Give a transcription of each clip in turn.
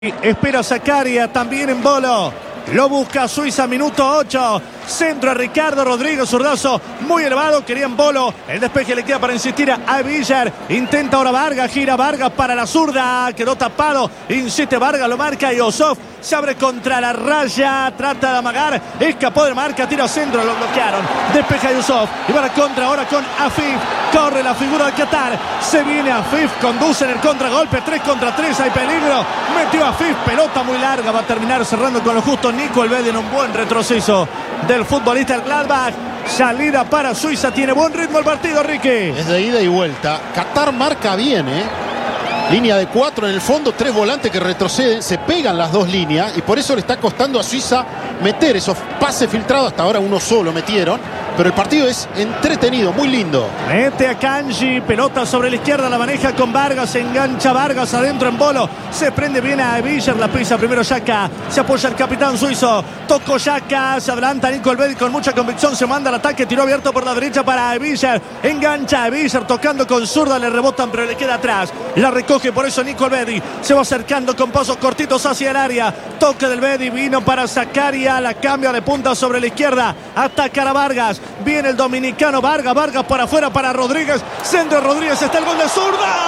Espera Zakaria también en Bolo. Lo busca Suiza, minuto 8. Centro a Ricardo Rodríguez, zurdazo muy elevado. Quería en Bolo. El despeje le queda para insistir a Villar. Intenta ahora Vargas, gira Vargas para la zurda. Quedó tapado. Insiste Vargas, lo marca Yosov. Se abre contra la raya. Trata de amagar. Escapó de marca, tira centro, lo bloquearon. Despeja Yosov. Y va a contra ahora con Afif. Corre la figura de Qatar. Se viene Afif. Conduce en el contragolpe. 3 contra 3. Hay peligro. Metió Afif. Pelota muy larga. Va a terminar cerrando con lo justo Nico Elvedi en un buen retroceso del futbolista del Gladbach. Salida para Suiza. Tiene buen ritmo el partido, Ricky. Es de ida y vuelta. Qatar marca bien, Línea de 4 en el fondo, 3 volantes que retroceden, se pegan las dos líneas y por eso le está costando a Suiza meter esos pases filtrados. Hasta ahora uno solo metieron, pero el partido es entretenido, muy lindo. Mete a Kanji, pelota sobre la izquierda, la maneja con Vargas, se engancha Vargas adentro en Bolo, se prende bien a Villar, la pisa primero Xhaka, se apoya el capitán suizo, tocó Xhaka, se adelanta Nico Elvedi con mucha convicción, se manda al ataque, tiró abierto por la derecha para Villar, engancha a Villar tocando con zurda, le rebotan pero le queda atrás, la recoge por eso Nico Elvedi, se va acercando con pasos cortitos hacia el área, toque del Elvedi, vino para Zakaria, la cambia de punta sobre la izquierda, ataca a Vargas, viene el dominicano Vargas para afuera para Rodríguez, centro Rodríguez, está el gol de zurda,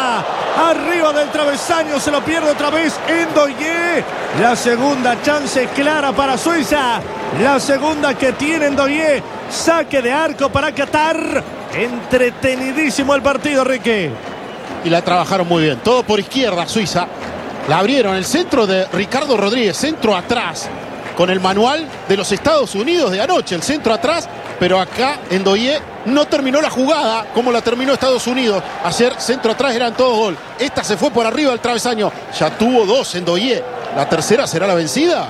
arriba del travesaño, se lo pierde otra vez Ndoye, la segunda chance clara para Suiza, la segunda que tiene Ndoye, saque de arco para Qatar, entretenidísimo el partido, Ricky. Y la trabajaron muy bien, todo por izquierda Suiza, la abrieron, el centro de Ricardo Rodríguez, centro atrás, con el manual de los Estados Unidos de anoche, el centro atrás, pero acá Ndoye no terminó la jugada como la terminó Estados Unidos. Ayer centro atrás eran todos gol. Esta se fue por arriba del travesaño. Ya tuvo 2 Ndoye. ¿La tercera será la vencida?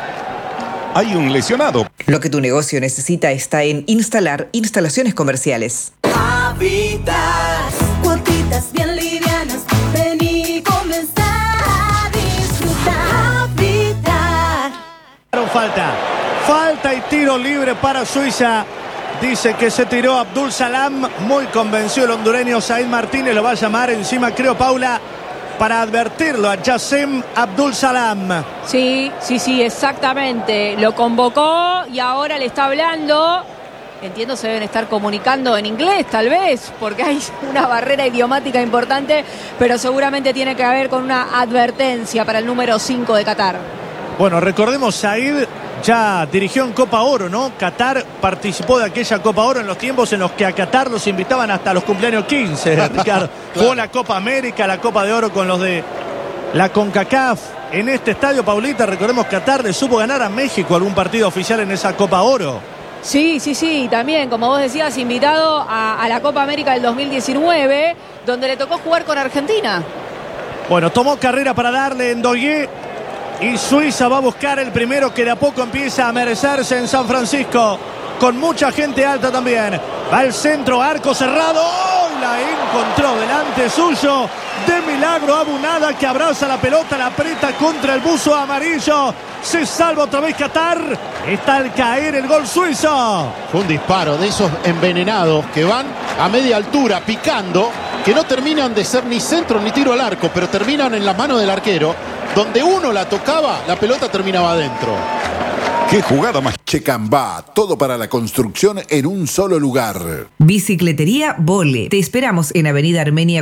Hay un lesionado. Lo que tu negocio necesita está en Instalar Instalaciones Comerciales. Habitat, cuotitas bien livianas. Vení, comenzar a disfrutar. Habitat. Falta y tiro libre para Suiza. Dice que se tiró Abdul Salam. Muy convencido el hondureño Said Martínez. Lo va a llamar encima, creo, Paula, para advertirlo a Jassem Abdul Salam. Sí, exactamente. Lo convocó y ahora le está hablando. Entiendo se deben estar comunicando en inglés, tal vez, porque hay una barrera idiomática importante, pero seguramente tiene que ver con una advertencia para el número 5 de Qatar. Bueno, recordemos, Said ya dirigió en Copa Oro, ¿no? Qatar participó de aquella Copa Oro en los tiempos en los que a Qatar los invitaban hasta los cumpleaños 15, Ricardo. Claro. Jugó la Copa América, la Copa de Oro con los de la CONCACAF. En este estadio, Paulita, recordemos, Qatar le supo ganar a México algún partido oficial en esa Copa Oro. Sí, también, como vos decías, invitado a la Copa América del 2019, donde le tocó jugar con Argentina. Bueno, tomó carrera para darle Ndoye. Y Suiza va a buscar el primero que de a poco empieza a merecerse en San Francisco. Con mucha gente alta también. Va al centro, arco cerrado. ¡Oh! La encontró delante suyo. De milagro Abunada, que abraza la pelota, la aprieta contra el buzo amarillo. Se salva otra vez Qatar. Está al caer el gol suizo. Fue un disparo de esos envenenados que van a media altura picando, que no terminan de ser ni centro ni tiro al arco, pero terminan en la mano del arquero. Donde uno la tocaba, la pelota terminaba adentro. ¡Qué jugada más! Checambá, todo para la construcción en un solo lugar. Bicicletería Bole. Te esperamos en Avenida Armenia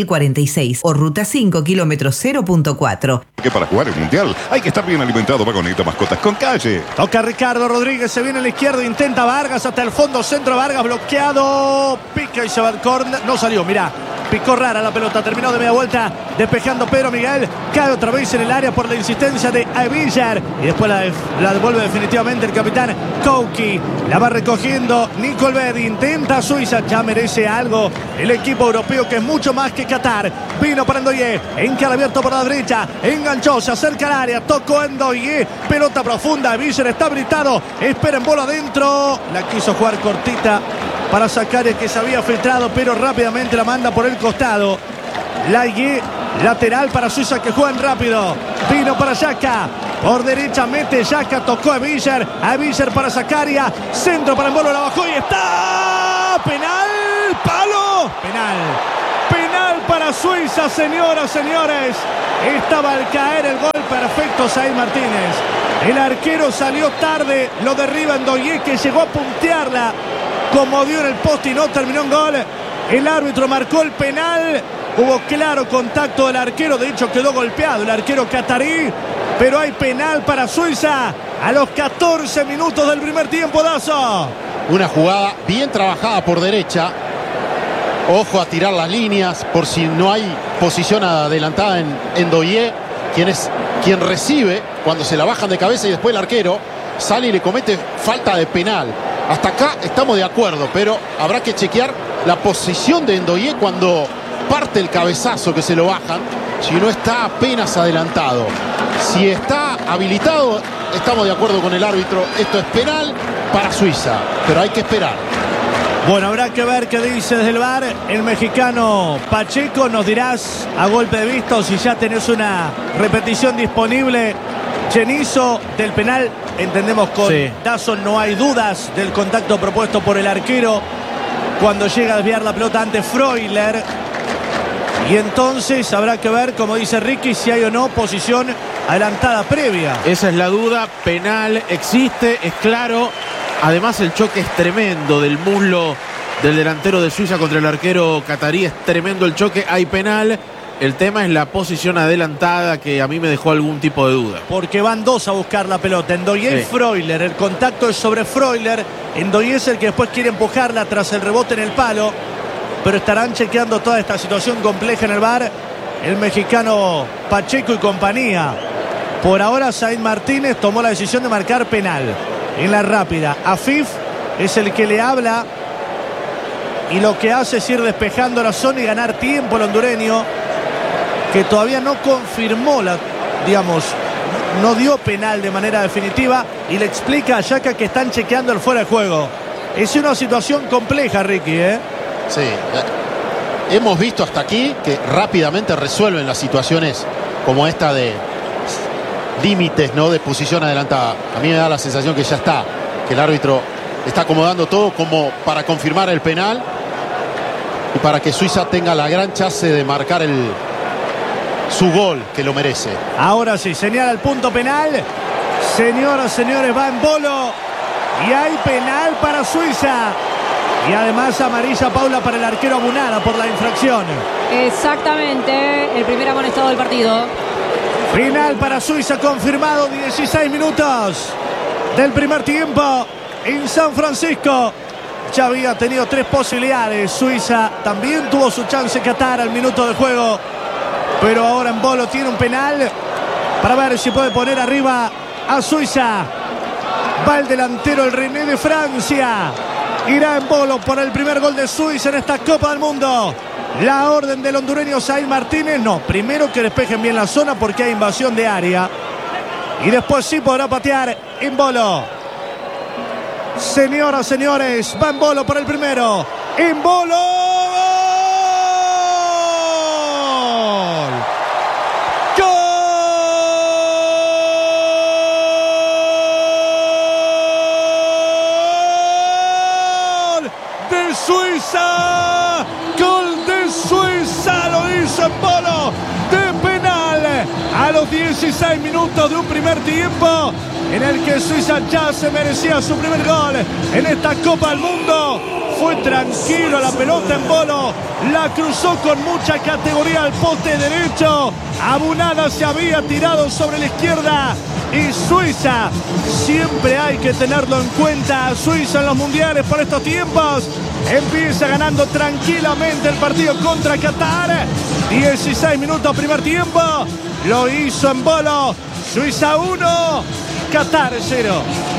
4046 o Ruta 5, kilómetro 0.4. Que para jugar el Mundial hay que estar bien alimentado. Vagoneta Mascotas con Calle. Toca Ricardo Rodríguez, se viene a la izquierda, intenta Vargas hasta el fondo, centro Vargas bloqueado. Pica y se va al córner. No salió, mirá. Picó rara la pelota, terminó de media vuelta, despejando Pedro Miguel, cae otra vez en el área por la insistencia de Villar y después la devuelve definitivamente el capitán Kouki, la va recogiendo Nico Elvedi, intenta Suiza, ya merece algo el equipo europeo que es mucho más que Qatar, vino para Ndoye, encara abierto por la derecha, enganchó, se acerca al área, tocó Ndoye, pelota profunda, Villar está habilitado, espera en bola adentro, la quiso jugar cortita para Zakaria, que se había filtrado, pero rápidamente la manda por el costado. Lateral para Suiza, que juegan rápido. Vino para Xhaka. Por derecha mete Xhaka, tocó a Villar para Zakaria. Centro para Embolo, la bajó y está. Penal, palo. Penal para Suiza, señoras, señores. Estaba al caer el gol perfecto Zaid Martínez. El arquero salió tarde, lo derriba Ndoye, que llegó a puntearla como dio en el poste y no terminó en gol. El árbitro marcó el penal. Hubo claro contacto del arquero, de hecho quedó golpeado el arquero catarí, pero hay penal para Suiza a los 14 minutos del primer tiempo, Dazo. Una jugada bien trabajada por derecha. Ojo a tirar las líneas por si no hay posición adelantada en Ndoye, quien recibe cuando se la bajan de cabeza y después el arquero sale y le comete falta de penal. Hasta acá estamos de acuerdo, pero habrá que chequear la posición de Ndoye cuando parte el cabezazo que se lo bajan, si no está apenas adelantado. Si está habilitado, estamos de acuerdo con el árbitro. Esto es penal para Suiza, pero hay que esperar. Bueno, habrá que ver qué dice desde el VAR el mexicano Pacheco. Nos dirás a golpe de visto si ya tenés una repetición disponible. Chenizo, del penal, entendemos con Dazón, no hay dudas del contacto propuesto por el arquero cuando llega a desviar la pelota ante Freuler. Y entonces habrá que ver, como dice Ricky, si hay o no posición adelantada previa. Esa es la duda. Penal existe, es claro. Además el choque es tremendo del muslo del delantero de Suiza contra el arquero catarí. Es tremendo el choque, hay penal. El tema es la posición adelantada, que a mí me dejó algún tipo de duda. Porque van dos a buscar la pelota, Ndoye y Freuler. El contacto es sobre Freuler. Ndoye es el que después quiere empujarla tras el rebote en el palo. Pero estarán chequeando toda esta situación compleja en el VAR el mexicano Pacheco y compañía. Por ahora Zaid Martínez tomó la decisión de marcar penal en la rápida. Afif es el que le habla y lo que hace es ir despejando la zona y ganar tiempo el hondureño, que todavía no confirmó no dio penal de manera definitiva, y le explica a Yaka que están chequeando el fuera de juego. Es una situación compleja, Ricky, Sí, hemos visto hasta aquí que rápidamente resuelven las situaciones como esta de límites, ¿no?, de posición adelantada. A mí me da la sensación que ya está, que el árbitro está acomodando todo como para confirmar el penal y para que Suiza tenga la gran chance de marcar su gol, que lo merece. Ahora sí, señala el punto penal. Señoras, señores, va Embolo y hay penal para Suiza. Y además amarilla, Paula, para el arquero Abunada por la infracción. Exactamente, el primer amonestado del partido. Final para Suiza confirmado, 16 minutos del primer tiempo en San Francisco. Ya había tenido 3 posibilidades. Suiza también tuvo su chance Qatar al minuto de juego. Pero ahora Embolo tiene un penal para ver si puede poner arriba a Suiza. Va el delantero, el René de Francia. Irá Embolo por el primer gol de Suiza en esta Copa del Mundo. La orden del hondureño Zaid Martínez. No, primero que despejen bien la zona porque hay invasión de área. Y después sí podrá patear Embolo. Señoras, señores, va Embolo por el primero. Embolo. Suiza, gol de Suiza, lo hizo Embolo de penal a los 16 minutos de un primer tiempo en el que Suiza ya se merecía su primer gol en esta Copa del Mundo. Fue tranquilo la pelota, Embolo la cruzó con mucha categoría al poste derecho. Abunada se había tirado sobre la izquierda. Y Suiza, siempre hay que tenerlo en cuenta, Suiza en los mundiales por estos tiempos, empieza ganando tranquilamente el partido contra Qatar. 16 minutos primer tiempo, lo hizo Embolo. Suiza 1, Qatar 0.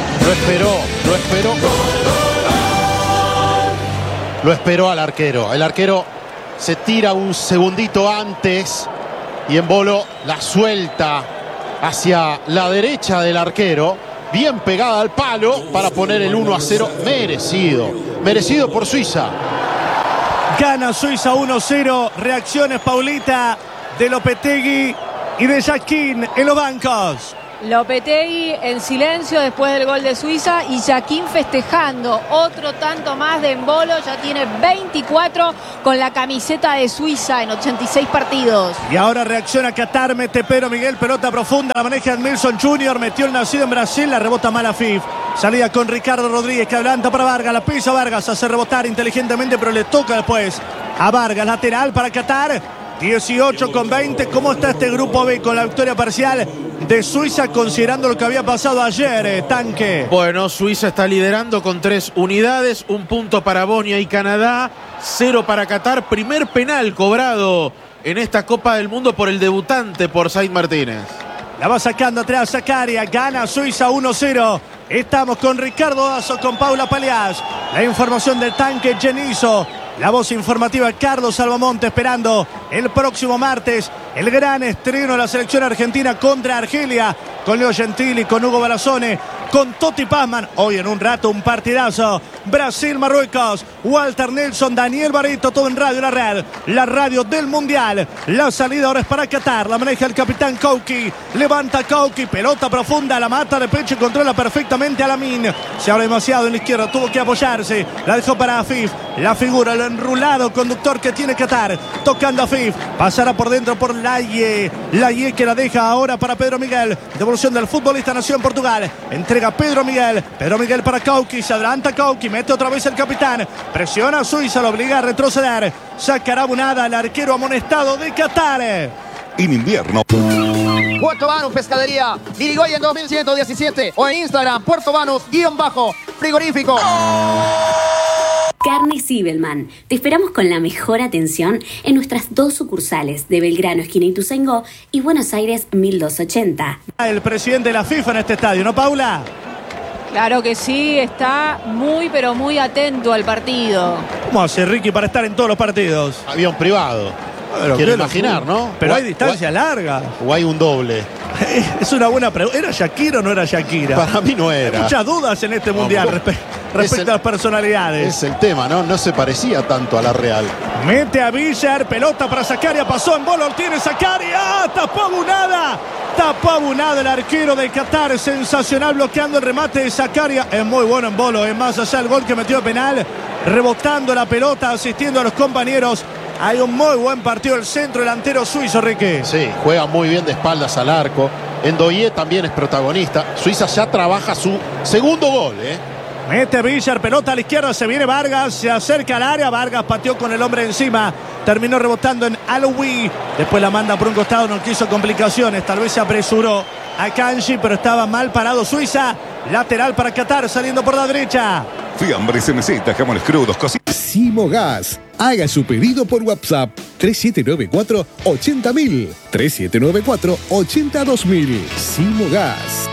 Lo esperó al arquero. El arquero se tira un segundito antes y Embolo la suelta hacia la derecha del arquero, bien pegada al palo para poner el 1-0. Merecido por Suiza. Gana Suiza 1-0. Reacciones, Paulita, de Lopetegui y de Jaquín en los bancos. Lopetegui en silencio después del gol de Suiza y Yaquín festejando otro tanto más de Embolo. Ya tiene 24 con la camiseta de Suiza en 86 partidos. Y ahora reacciona Qatar, mete Pedro Miguel, pelota profunda, la maneja Edmilson Jr., metió el nacido en Brasil, la rebota mal a Fif. Salida con Ricardo Rodríguez que adelanta para Vargas, la pisa Vargas, hace rebotar inteligentemente, pero le toca después a Vargas, lateral para Qatar. 18-20, ¿cómo está este grupo B con la victoria parcial de Suiza considerando lo que había pasado ayer, Tanque? Bueno, Suiza está liderando con 3 unidades, 1 punto para Bosnia y Canadá, 0 para Qatar. Primer penal cobrado en esta Copa del Mundo por el debutante, por Said Martínez. La va sacando atrás Zakaria, gana Suiza 1-0. Estamos con Ricardo Dazo, con Paula Paliás. La información del Tanque Genizo. La voz informativa Carlos Salvamonte esperando el próximo martes el gran estreno de la selección argentina contra Argelia, con Leo Gentili, con Hugo Barazone, con Totti Pazman. Hoy en un rato un partidazo. Brasil, Marruecos, Walter Nelson, Daniel Barreto, todo en Radio La Red, la radio del Mundial. La salida ahora es para Qatar, la maneja el capitán Kouki, levanta Kouki, pelota profunda, la mata de pecho y controla perfectamente a Lamin. Se abre demasiado en la izquierda, tuvo que apoyarse, la dejó para Afif, la figura, el enrulado conductor que tiene Qatar, tocando a Afif, pasará por dentro por Laie que la deja ahora para Pedro Miguel, devolución del futbolista nació en Portugal, entrega Pedro Miguel para Kouki, se adelanta Kouki, mete otra vez el capitán, presiona a Suiza, lo obliga a retroceder, sacará Bunada, el arquero amonestado de Qatar. En invierno. Puerto Banús Pescadería, Dirigoyen 2117 o en Instagram Puerto Banús_frigorífico. Carnes Zibelman. Te esperamos con la mejor atención en nuestras 2 sucursales de Belgrano, esquina Ituzaingó, y Buenos Aires 1280. El presidente de la FIFA en este estadio, ¿no, Paula? Claro que sí, está muy pero muy atento al partido. ¿Cómo hace Ricky para estar en todos los partidos? Avión privado. Pero quiero imaginar, ¿no? Pero hay distancia larga. O hay un doble. Es una buena pregunta. ¿Era Shakira o no era Shakira? Para mí no era. Hay muchas dudas en este mundial respecto a las personalidades. Es el tema, ¿no? No se parecía tanto a la Real. Mete a Villar, pelota para Zakaria, pasó en Bolo, tiene Zakaria, tapó a Bunada el arquero de Qatar, sensacional bloqueando el remate de Zakaria, es muy bueno en Bolo, es más allá el gol que metió penal, rebotando la pelota, asistiendo a los compañeros. Hay un muy buen partido el centro delantero suizo, Rique. Sí, juega muy bien de espaldas al arco. Ndoye también es protagonista. Suiza ya trabaja su segundo gol, Mete Villar, pelota a la izquierda, se viene Vargas, se acerca al área, Vargas pateó con el hombre encima, terminó rebotando en Aloui, después la manda por un costado, no quiso complicaciones, tal vez se apresuró a Kanji, pero estaba mal parado Suiza, lateral para Qatar, saliendo por la derecha. Fiambres MZ, jamones crudos, cocidos. Simogas. Haga su pedido por WhatsApp 3794-80000. 3794-82000. Simogas.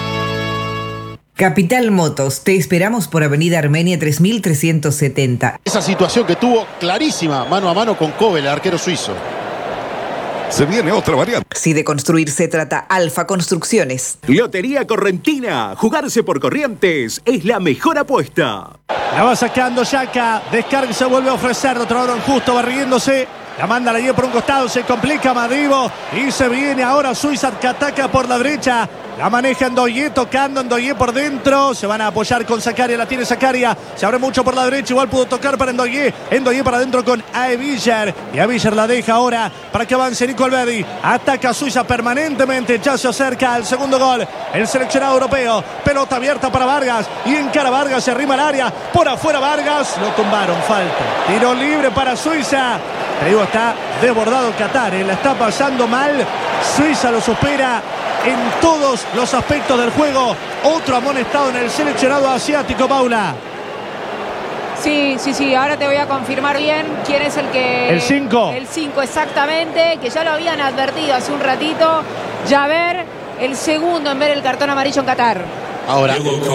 Capital Motos, te esperamos por Avenida Armenia 3370. Esa situación que tuvo clarísima mano a mano con Kobel, el arquero suizo. Se viene otra variante. Si de construir se trata, Alfa Construcciones. Lotería Correntina. Jugarse por corrientes es la mejor apuesta. La va sacando Yaka, descarga y se vuelve a ofrecer, otro oro justo, va riéndose. La manda la lleva por un costado, se complica Madivo y se viene ahora Suiza que ataca por la derecha. La maneja Ndoye, tocando Ndoye por dentro. Se van a apoyar con Zakaria, la tiene Zakaria. Se abre mucho por la derecha, igual pudo tocar para Ndoye. Ndoye para adentro con Aevillar. Y Aevillar la deja ahora para que avance Nico Alberdi. Ataca a Suiza permanentemente, ya se acerca al segundo gol. El seleccionado europeo. Pelota abierta para Vargas. Y encara Vargas, se arrima al área. Por afuera Vargas, lo tumbaron, falta. Tiro libre para Suiza. Te digo, está desbordado Qatar, la está pasando mal. Suiza lo supera en todos los aspectos del juego. Otro amonestado en el seleccionado asiático, Paula. Sí, ahora te voy a confirmar bien quién es el que... El 5. El 5, exactamente, que ya lo habían advertido hace un ratito. Javer, el segundo en ver el cartón amarillo en Qatar. Ahora,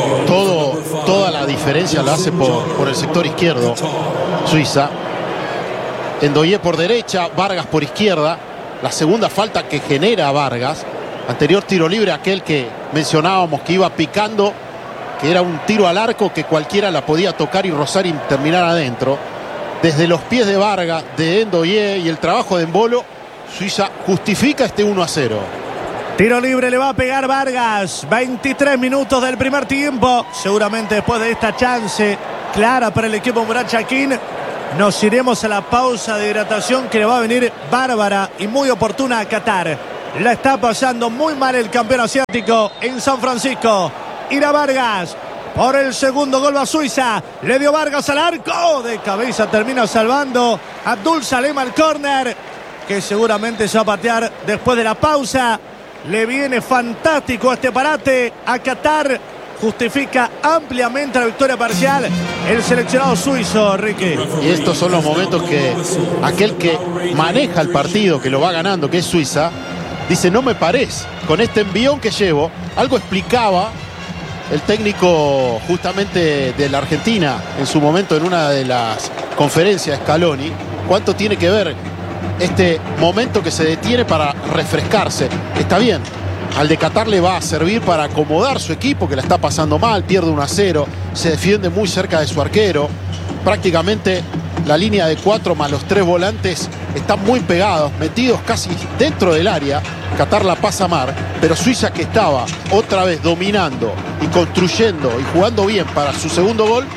toda la diferencia la hace por el sector izquierdo Suiza. Ndoye por derecha, Vargas por izquierda. La segunda falta que genera Vargas. Anterior tiro libre, aquel que mencionábamos que iba picando, que era un tiro al arco que cualquiera la podía tocar y rozar y terminar adentro. Desde los pies de Vargas, de Ndoye y el trabajo de Embolo, Suiza justifica este 1-0. Tiro libre le va a pegar Vargas. 23 minutos del primer tiempo. Seguramente después de esta chance clara para el equipo Murat Yakin, nos iremos a la pausa de hidratación que le va a venir bárbara y muy oportuna a Qatar. La está pasando muy mal el campeón asiático en San Francisco. Irá Vargas por el segundo gol a Suiza. Le dio Vargas al arco. De cabeza termina salvando Abdul Salem al córner, que seguramente se va a patear después de la pausa. Le viene fantástico este parate a Qatar. Justifica ampliamente la victoria parcial el seleccionado suizo, Ricky. Y estos son los momentos que aquel que maneja el partido, que lo va ganando, que es Suiza, dice: no me parés con este envión que llevo. Algo explicaba el técnico justamente de la Argentina en su momento en una de las conferencias, Scaloni, cuánto tiene que ver este momento que se detiene para refrescarse. Está bien, al de Qatar le va a servir para acomodar su equipo, que la está pasando mal, pierde 1-0, se defiende muy cerca de su arquero. Prácticamente la línea de 4 más los 3 volantes están muy pegados, metidos casi dentro del área. Qatar la pasa mal, pero Suiza, que estaba otra vez dominando y construyendo y jugando bien para su segundo gol,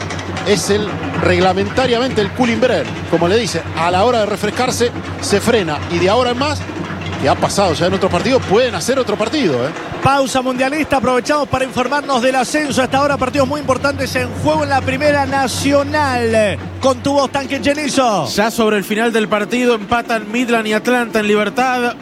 es el reglamentariamente el cooling break, como le dice, a la hora de refrescarse se frena, y de ahora en más, que ha pasado ya en otros partidos, pueden hacer otro partido. Pausa mundialista, aprovechamos para informarnos del ascenso. A esta hora partidos muy importantes en juego en la Primera Nacional. Con tu voz, Tanque Genizo. Ya sobre el final del partido empatan Midland y Atlanta en Libertad,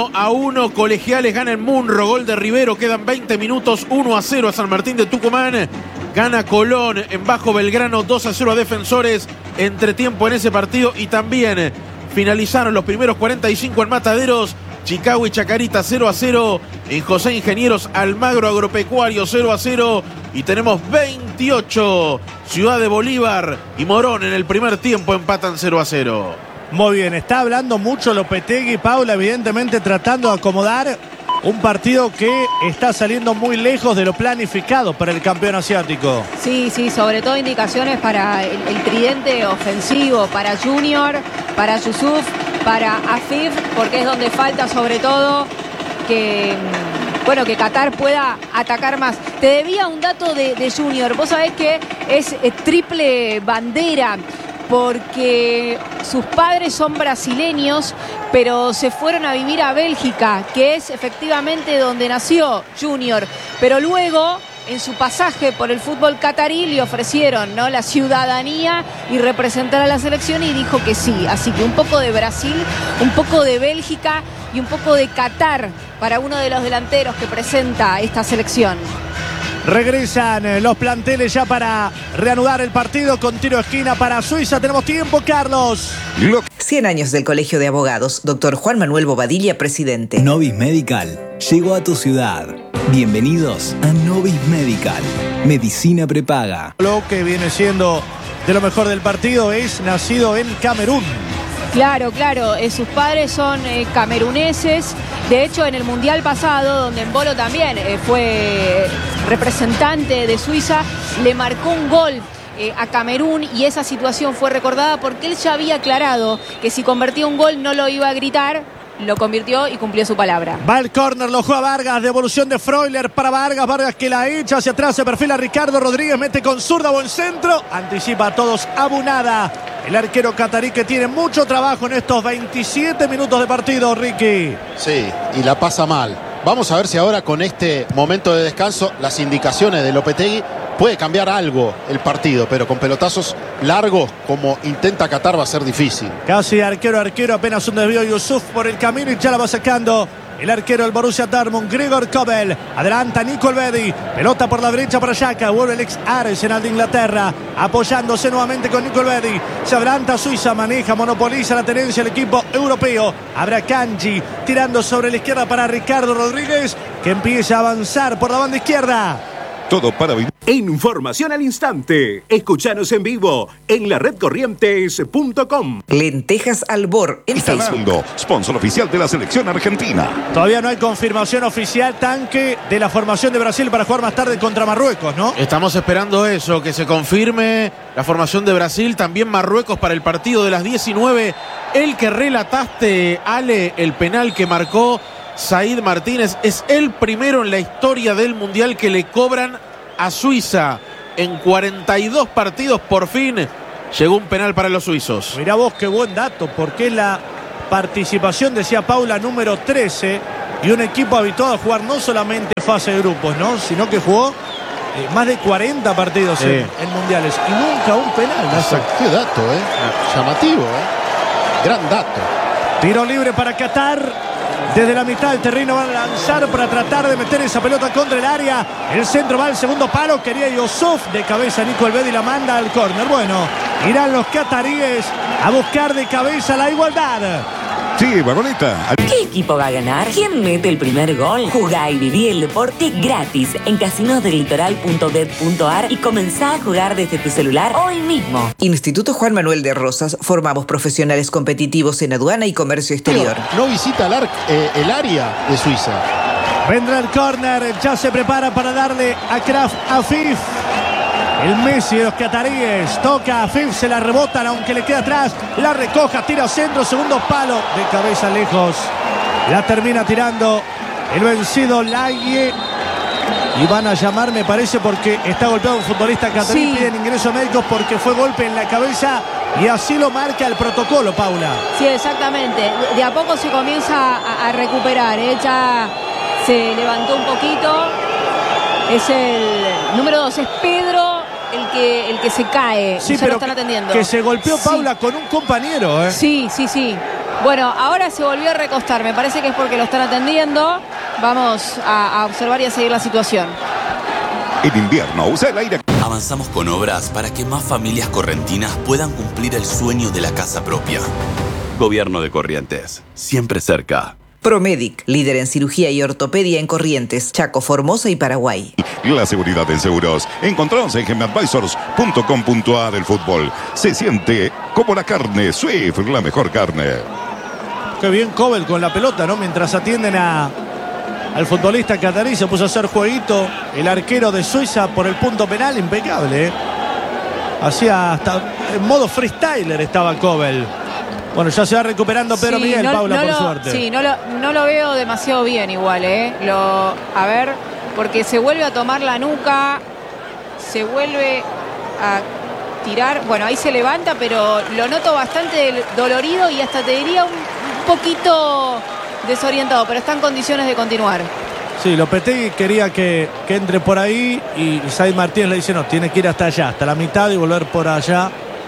1-1. Colegiales gana en Munro, gol de Rivero, quedan 20 minutos, 1-0 a San Martín de Tucumán. Gana Colón en Bajo Belgrano, 2-0 a Defensores. Entretiempo en ese partido, y también finalizaron los primeros 45 en Mataderos. Chicago y Chacarita 0-0. En José Ingenieros, Almagro Agropecuario 0-0. Y tenemos 28. Ciudad de Bolívar y Morón en el primer tiempo empatan 0-0. Muy bien, está hablando mucho Lopetegui, Paula, evidentemente tratando de acomodar un partido que está saliendo muy lejos de lo planificado para el campeón asiático. Sí, sobre todo indicaciones para el tridente ofensivo, para Junior, para Yusuf, para Afif, porque es donde falta sobre todo que Qatar pueda atacar más. Te debía un dato de Junior. Vos sabés que es triple bandera, porque sus padres son brasileños, pero se fueron a vivir a Bélgica, que es efectivamente donde nació Junior. Pero luego, en su pasaje por el fútbol catarí, le ofrecieron, ¿no?, la ciudadanía y representar a la selección, y dijo que sí. Así que un poco de Brasil, un poco de Bélgica y un poco de Qatar para uno de los delanteros que presenta esta selección. Regresan los planteles ya para reanudar el partido con tiro de esquina para Suiza. Tenemos tiempo, Carlos. 100 años del Colegio de Abogados. Doctor Juan Manuel Bobadilla, presidente. Novis Medical llegó a tu ciudad. Bienvenidos a Novis Medical. Medicina prepaga. Lo que viene siendo de lo mejor del partido es nacido en Camerún. Claro, sus padres son cameruneses. De hecho, en el Mundial pasado, donde Embolo también fue representante de Suiza, le marcó un gol a Camerún, y esa situación fue recordada porque él ya había aclarado que si convertía un gol no lo iba a gritar. Lo convirtió y cumplió su palabra. Va el córner, lo juega Vargas, devolución de Freuler para Vargas que la echa hacia atrás, se perfila Ricardo Rodríguez, mete con zurda, buen centro, anticipa a todos Abunada, el arquero catarí, que tiene mucho trabajo en estos 27 minutos de partido, Ricky. Sí, y la pasa mal. Vamos a ver si ahora, con este momento de descanso, las indicaciones de Lopetegui, puede cambiar algo el partido, pero con pelotazos largos como intenta Qatar va a ser difícil. Casi arquero, apenas un desvío Yusuf por el camino y ya la va sacando el arquero del Borussia Dortmund, Gregor Kobel. Adelanta Nico Elvedi, pelota por la derecha para Xhaka, vuelve el ex Arsenal de Inglaterra, apoyándose nuevamente con Nico Elvedi. Se adelanta Suiza, maneja, monopoliza la tenencia el equipo europeo. Habrá Kanji tirando sobre la izquierda para Ricardo Rodríguez, que empieza a avanzar por la banda izquierda. Todo para vivir. Información al instante. Escuchanos en vivo en laredcorrientes.com. Lentejas Albor en Facebook. Instalando, sponsor oficial de la selección argentina. Todavía no hay confirmación oficial, Tanque, de la formación de Brasil para jugar más tarde contra Marruecos, ¿no? Estamos esperando eso, que se confirme la formación de Brasil, también Marruecos para el partido de las 19. El que relataste, Ale, el penal que marcó Said Martínez. Es el primero en la historia del Mundial que le cobran a Suiza. En 42 partidos, por fin, llegó un penal para los suizos. Mirá vos qué buen dato, porque es la participación, decía Paula, número 13, y un equipo habituado a jugar no solamente fase de grupos, ¿no? Sino que jugó más de 40 partidos en mundiales y nunca un penal. Qué dato, llamativo, gran dato. Tiro libre para Qatar. Desde la mitad del terreno van a lanzar para tratar de meter esa pelota contra el área. El centro va al segundo palo. Quería Yusuf. De cabeza Nico Elvedi la manda al córner. Bueno, irán los cataríes a buscar de cabeza la igualdad. Sí, vagoneta. ¿Qué equipo va a ganar? ¿Quién mete el primer gol? Jugá y viví el deporte gratis en casinosdelitoral.bet.ar y comenzá a jugar desde tu celular hoy mismo. Instituto Juan Manuel de Rosas. Formamos profesionales competitivos en aduana y comercio exterior. No visita el área de Suiza. Vendrá el córner. Ya se prepara para darle a Kraft Afif. El Messi de los cataríes. Toca a Afif, se la rebotan aunque le queda atrás. La recoja, tira centro, segundo palo. De cabeza lejos. La termina tirando el vencido Laie. Y van a llamar, me parece, porque está golpeado un futbolista catarí. Sí. Piden ingreso médicos porque fue golpe en la cabeza. Y así lo marca el protocolo, Paula. Sí, exactamente. De a poco se comienza a recuperar. Ya se levantó un poquito. Es el número 2, es Pedro. El que se cae, sí, ya lo están atendiendo. Que se golpeó Paula con un compañero, Sí. Bueno, ahora se volvió a recostar. Me parece que es porque lo están atendiendo. Vamos a observar y a seguir la situación. En invierno, usa el aire. Avanzamos con obras para que más familias correntinas puedan cumplir el sueño de la casa propia. Gobierno de Corrientes, siempre cerca. Promedic, líder en cirugía y ortopedia en Corrientes, Chaco, Formosa y Paraguay. La seguridad en seguros. Encontramos en gemadvisors.com.ar. El fútbol se siente como la carne. Swift, la mejor carne. Qué bien Kobel con la pelota, ¿no? Mientras atienden al futbolista catarí, se puso a hacer jueguito. El arquero de Suiza por el punto penal, impecable. Hacía hasta en modo freestyler estaba Kobel. Bueno, ya se va recuperando Pedro Miguel, Paula, por suerte. Sí, no lo veo demasiado bien igual, a ver, porque se vuelve a tomar la nuca, se vuelve a tirar. Bueno, ahí se levanta, pero lo noto bastante dolorido y hasta te diría un poquito desorientado, pero está en condiciones de continuar. Sí, Lopetegui quería que entre por ahí y Said Martínez le dice no, tiene que ir hasta allá, hasta la mitad y volver por allá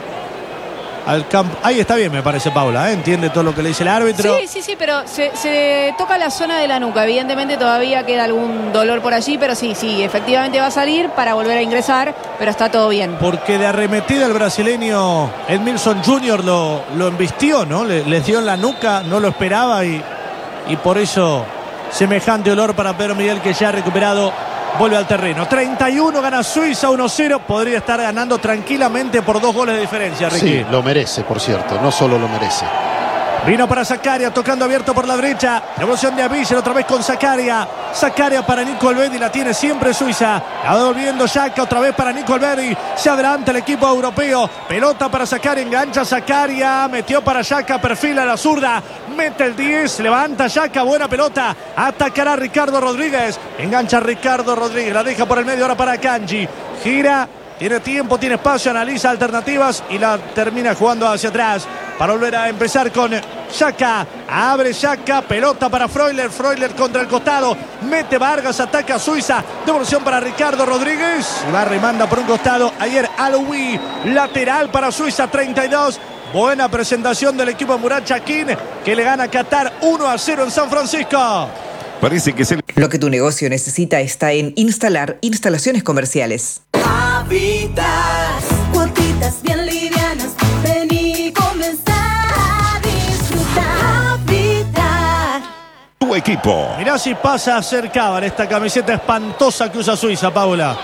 al campo. Ahí está bien, me parece, Paula, entiende todo lo que le dice el árbitro. Sí, pero se toca la zona de la nuca. Evidentemente todavía queda algún dolor por allí, pero sí, efectivamente va a salir para volver a ingresar, pero está todo bien. Porque de arremetida el brasileño Edmilson Jr. lo embistió, ¿no? Le dio en la nuca, no lo esperaba y por eso semejante olor para Pedro Miguel, que ya ha recuperado. Vuelve al terreno. 31 gana Suiza 1-0. Podría estar ganando tranquilamente por 2 goles de diferencia, Ricky. Sí, lo merece, por cierto. No solo lo merece. Vino para Zakaria, tocando abierto por la derecha. Devolución de Avisher, otra vez con Zakaria. Zakaria para Nico Elvedi, la tiene siempre Suiza. La devolviendo Xhaka, otra vez para Nico Elvedi. Se adelanta el equipo europeo. Pelota para Zakaria, engancha Zakaria. Metió para Xhaka, perfila la zurda. Mete el 10, levanta Xhaka, buena pelota. Atacará Ricardo Rodríguez. Engancha Ricardo Rodríguez, la deja por el medio ahora para Kanji. Gira. Tiene tiempo, tiene espacio, analiza alternativas y la termina jugando hacia atrás para volver a empezar con Xhaka. Abre Xhaka, pelota para Freuler contra el costado. Mete Vargas, ataca a Suiza. Devolución para Ricardo Rodríguez. Barry manda por un costado. Ayer Aloui, lateral para Suiza, 32. Buena presentación del equipo de Murat Yakin, que le gana a Qatar 1-0 en San Francisco. Parece que Lo que tu negocio necesita está en Instalar Instalaciones Comerciales. Habitat, cuotitas bien livianas, ven y comenzá a disfrutar. Habitat. Tu equipo. Mirá si pasa a ser Cábal esta camiseta espantosa que usa Suiza, Paula.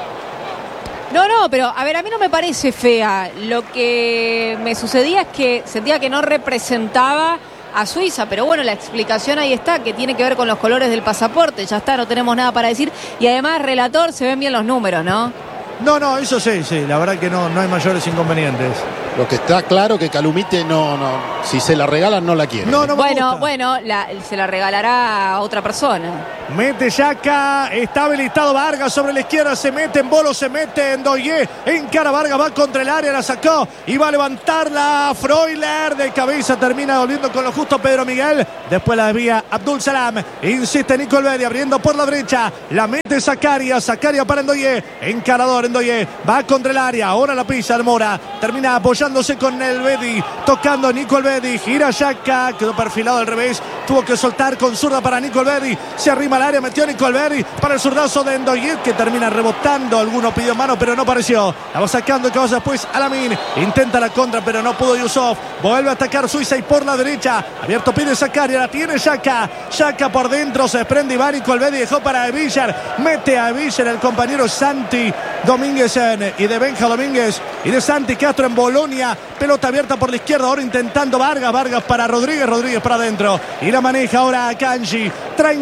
No, pero a ver, a mí no me parece fea. Lo que me sucedía es que sentía que no representaba a Suiza, pero bueno, la explicación ahí está, que tiene que ver con los colores del pasaporte. Ya está, no tenemos nada para decir. Y además, relator, se ven bien los números, ¿no? No, eso sí, la verdad que no hay mayores inconvenientes. Lo que está claro que Calumite no Si se la regalan, no la quiere. Bueno, se la regalará a otra persona. Mete Xhaka, está habilitado Vargas sobre la izquierda, se mete en Bolo, se mete en Ndoye, encara Vargas, va contra el área, la sacó y va a levantarla Freuler, de cabeza termina volviendo con lo justo Pedro Miguel, después la desvía Abdul Salam, insiste Nico Elvedi abriendo por la derecha, la mete Zakaria para Ndoye, encarador Ndoye, va contra el área, ahora la pisa el Mora, termina apoyándose con Elvedi, tocando Nico Elvedi, gira Xhaka, quedó perfilado al revés, tuvo que soltar con zurda para Nico Elvedi, se arrima al área, metió Nico Elvedi para el zurdazo de Ndoye, que termina rebotando, alguno pidió mano pero no apareció, la va sacando y cabeza después Alamin, intenta la contra pero no pudo Yusuf, vuelve a atacar Suiza y por la derecha, abierto pide Zakaria, la tiene Xhaka por dentro, se desprende Iván, Nico Elvedi dejó para Villar, mete a Villar el compañero Santi Domínguez y de Benja Domínguez y de Santi Castro en Bolonia, pelota abierta por la izquierda, ahora intentando Vargas para Rodríguez para adentro y la maneja ahora a Kanji,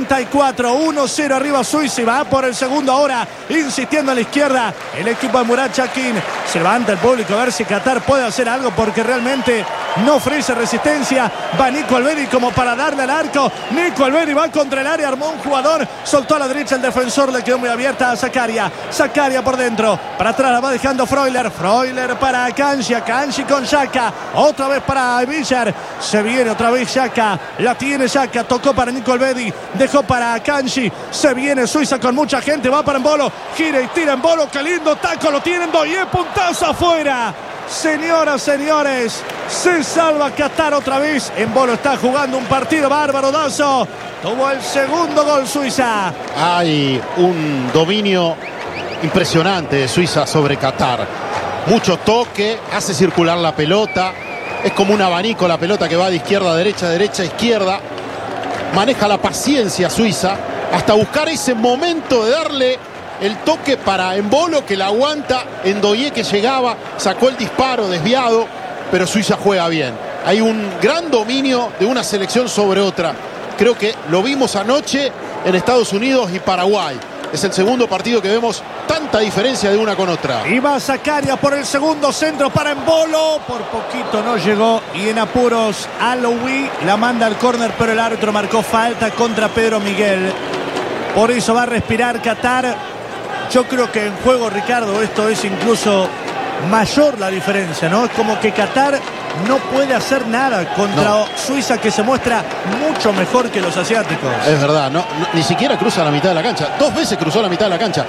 34-1-0 arriba Suiza y va por el segundo ahora, insistiendo a la izquierda el equipo de Murat Yakin, se levanta el público a ver si Qatar puede hacer algo porque realmente no ofrece resistencia, va Nico Elvedi como para darle al arco, Nico Elvedi va contra el área, armó un jugador, soltó a la derecha el defensor, le quedó muy abierta a Zakaria por dentro, para atrás la va dejando Freuler para Kanji con Xhaka, otra vez para Villar, se viene otra vez Xhaka, la tiene Xhaka, tocó para Nico Elvedi, dejó para Kanji, se viene Suiza con mucha gente, va para Embolo, gira y tira Embolo, qué lindo taco, lo tienen Ndoye, puntazo afuera. Señoras, señores, se salva Qatar otra vez. Embolo está jugando un partido bárbaro, Dazo. Tuvo el segundo gol Suiza. Hay un dominio impresionante de Suiza sobre Qatar. Mucho toque, hace circular la pelota. Es como un abanico la pelota que va de izquierda a derecha, derecha a izquierda. Maneja la paciencia Suiza hasta buscar ese momento de darle el toque para Embolo, que la aguanta. Ndoye, que llegaba, sacó el disparo desviado, pero Suiza juega bien. Hay un gran dominio de una selección sobre otra. Creo que lo vimos anoche en Estados Unidos y Paraguay. Es el segundo partido que vemos tanta diferencia de una con otra. Iba Zakaria por el segundo centro para Embolo. Por poquito no llegó y en apuros Aloui la manda al córner, pero el árbitro marcó falta contra Pedro Miguel. Por eso va a respirar Qatar. Yo creo que en juego, Ricardo, esto es incluso mayor la diferencia, ¿no? Es como que Qatar no puede hacer nada contra Suiza, que se muestra mucho mejor que los asiáticos. Es verdad, ni siquiera cruza la mitad de la cancha. 2 veces cruzó la mitad de la cancha.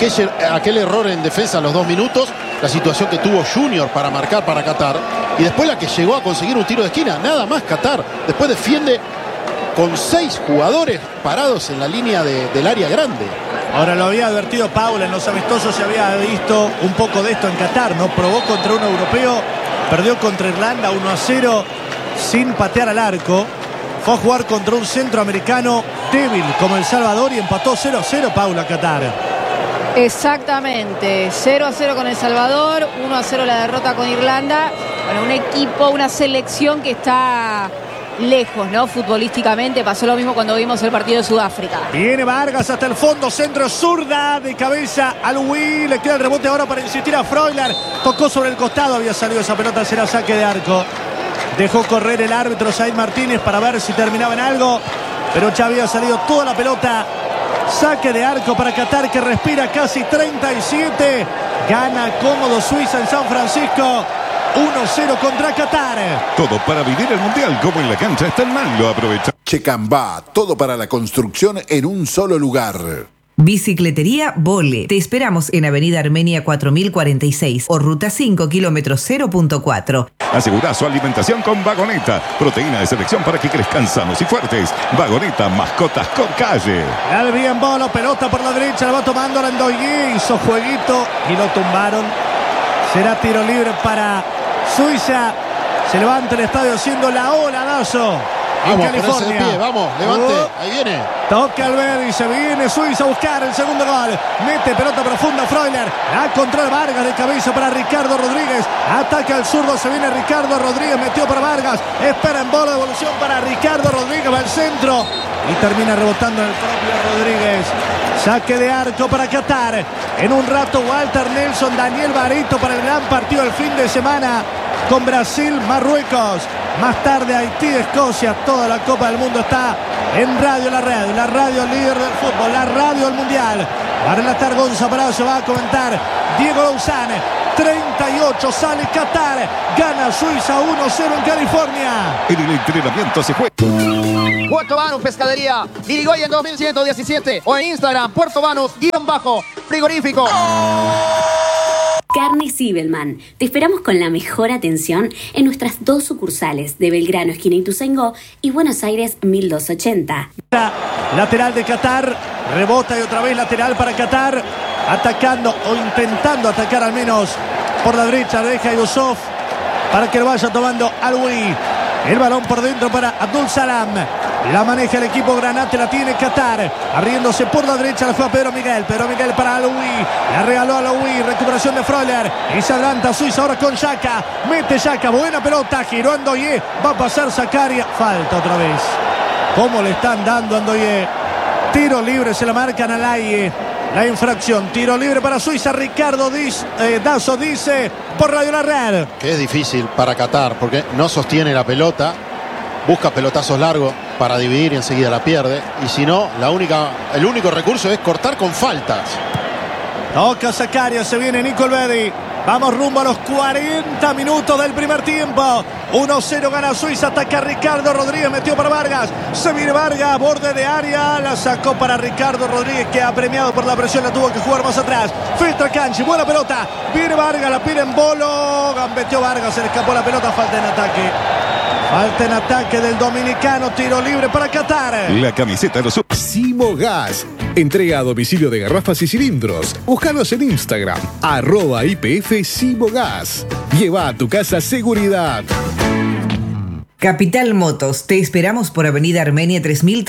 Aquel error en defensa a los 2 minutos, la situación que tuvo Junior para marcar para Qatar, y después la que llegó a conseguir un tiro de esquina. Nada más Qatar. Después defiende con 6 jugadores parados en la línea del área grande. Ahora lo había advertido Paula, en los amistosos se había visto un poco de esto en Qatar, ¿no? Probó contra un europeo, perdió contra Irlanda 1-0 sin patear al arco. Fue a jugar contra un centroamericano débil como El Salvador y empató 0-0 Paula Qatar. Exactamente, 0-0 con El Salvador, 1-0 la derrota con Irlanda. Bueno, un equipo, una selección que está lejos, ¿no? Futbolísticamente pasó lo mismo cuando vimos el partido de Sudáfrica. Viene Vargas hasta el fondo, centro zurda de cabeza al Aloui, le queda el rebote ahora para insistir a Freuler, tocó sobre el costado, había salido esa pelota, será saque de arco. Dejó correr el árbitro Said Martínez para ver si terminaba en algo, pero ya había salido toda la pelota. Saque de arco para Qatar, que respira casi 37. Gana cómodo Suiza en San Francisco. 1-0 contra Qatar. Todo para vivir el Mundial como en la cancha está en Mango. Aprovecha. Checambá, todo para la construcción en un solo lugar. Bicicletería Vole. Te esperamos en Avenida Armenia 4046 o Ruta 5, kilómetro 0.4. Asegura su alimentación con Vagoneta. Proteína de selección para que crezcan sanos y fuertes. Vagoneta, mascotas con calle. El bien Bolo, pelota por la derecha, la va tomando la Ndoye, hizo jueguito y lo tumbaron. Será tiro libre para Suiza. Se levanta el estadio haciendo la ola, Dazo. Vamos, en California. De pie, vamos, levante, ahí viene. Toca Elvedi, se viene Suiza a buscar el segundo gol. Mete pelota profunda Freuler. La controla Vargas de cabeza para Ricardo Rodríguez. Ataca al zurdo, se viene Ricardo Rodríguez, metió para Vargas. Espera en bola, devolución para Ricardo Rodríguez, va al centro. Y termina rebotando en el propio Rodríguez. Saque de arco para Qatar. En un rato Walter Nelson, Daniel Barito para el gran partido del fin de semana. con Brasil, Marruecos. Más tarde Haití, Escocia. Toda la Copa del Mundo está en Radio La Red, la radio líder del fútbol, la radio del mundial. Va a relatar Gonza Palacio, va a comentar Diego Lozano. 38 sale Qatar, gana Suiza 1-0 en California. En el entrenamiento se juega. Puerto Banús Pescadería, Irigoyen 2117 o en Instagram, Puerto Banús_frigorífico. Carne Sibelman. Te esperamos con la mejor atención en nuestras 2 sucursales de Belgrano, esquina Ituzaingó, y Buenos Aires, 1280. Lateral de Qatar, rebota y otra vez lateral para Qatar, atacando o intentando atacar al menos por la derecha, deja a Yusuf para que lo vaya tomando Aloui. El balón por dentro para Abdul Salam. La maneja el equipo Granate, la tiene Qatar. Abriéndose por la derecha la juega Pedro Miguel. Pedro Miguel para Aloui. La regaló a Aloui. Recuperación de Freuler. Y se adelanta Suiza ahora con Xhaka. Mete Xhaka. Buena pelota. Giró Ndoye. Va a pasar Zakaria. Falta otra vez. ¿Cómo le están dando a Ndoye? Tiro libre. Se la marcan al aire. La infracción. Tiro libre para Suiza. Ricardo Dazo dice por Radio La Red. Que es difícil para Qatar porque no sostiene la pelota. Busca pelotazos largos para dividir y enseguida la pierde. Y si no, el único recurso es cortar con faltas. Toca Zakaria, se viene Nico Elvedi. Vamos rumbo a los 40 minutos del primer tiempo. 1-0 gana Suiza, ataca Ricardo Rodríguez, metió para Vargas. Se viene Vargas, borde de área, la sacó para Ricardo Rodríguez, que ha premiado por la presión, la tuvo que jugar más atrás. Filtra Canchi, buena pelota. Viene Vargas, la pide en bolo. Gambeteó Vargas, se le escapó la pelota, falta en ataque. Falta en ataque del dominicano, tiro libre para Qatar. La camiseta de los... Simogas. Entrega a domicilio de garrafas y cilindros. Búscanos en Instagram, @IPF Simogas. Lleva a tu casa seguridad. Capital Motos, te esperamos por Avenida Armenia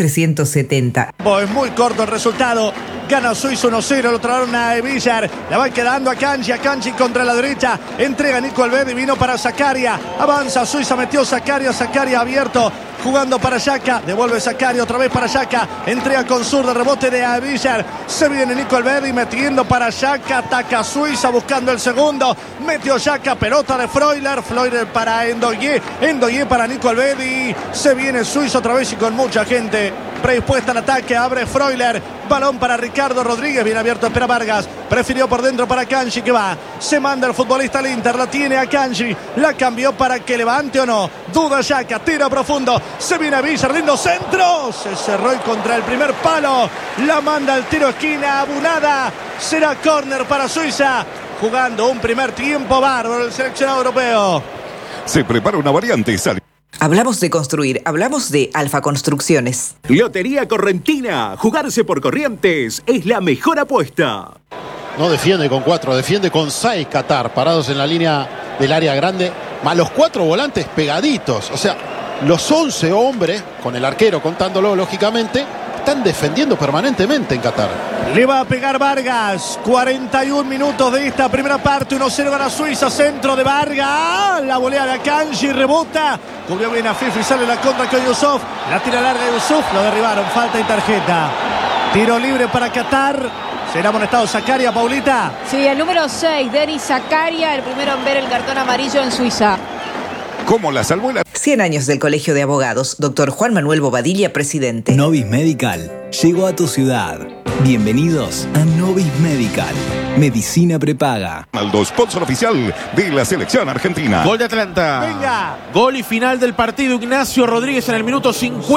3370. Es muy corto el resultado. Gana Suiza 1-0, lo trajeron a Villar. La va quedando a Kanji contra la derecha. Entrega Nico Elvedi, vino para Zakaria. Avanza Suiza, metió Zakaria abierto. Jugando para Xhaka, devuelve Zakaria otra vez para Xhaka. Entrega con zurda, rebote de Villar. Se viene Nico Elvedi metiendo para Xhaka. Ataca Suiza buscando el segundo. Metió Xhaka, pelota de Freuler. Freuler para Ndoye. Ndoye para Nico Elvedi. Se viene Suiza otra vez y con mucha gente predispuesta al ataque. Abre Freuler. Balón para Ricardo Rodríguez. Bien abierto, espera Vargas. Prefirió por dentro para Kanji que va. Se manda el futbolista al Inter. La tiene a Kanji. La cambió para que levante o no. Duda Xhaka. Tira profundo. Se viene a Villar. Lindo centro. Se cerró y contra el primer palo. La manda al tiro esquina. Abunada. Será córner para Suiza. Jugando un primer tiempo bárbaro el seleccionado europeo. Se prepara una variante. Hablamos de construir, hablamos de Alfa Construcciones. Lotería Correntina. Jugarse por Corrientes es la mejor apuesta. No defiende con 4, defiende con 6 Qatar, parados en la línea del área grande, más los 4 volantes pegaditos. O sea, los 11 hombres, con el arquero contándolo lógicamente, están defendiendo permanentemente en Qatar. Le va a pegar Vargas. 41 minutos de esta primera parte. 1-0 gana Suiza. Centro de Vargas. La volea de Kanji. Rebota. Cubrió bien a Fifi. Sale la contra con Yusuf. La tira larga de Yusuf. Lo derribaron. Falta y tarjeta. Tiro libre para Qatar. Será amonestado Zakaria, Paulita. Sí, el número 6, Denis Zakaria, el primero en ver el cartón amarillo en Suiza. ¿Cómo la salvó la... 100 años del Colegio de Abogados. Doctor Juan Manuel Bobadilla, presidente. Novis Medical llegó a tu ciudad. Bienvenidos a Novis Medical. Medicina prepaga. Aldo, sponsor oficial de la selección argentina. Gol de Atlanta. Venga. Gol y final del partido. Ignacio Rodríguez en el minuto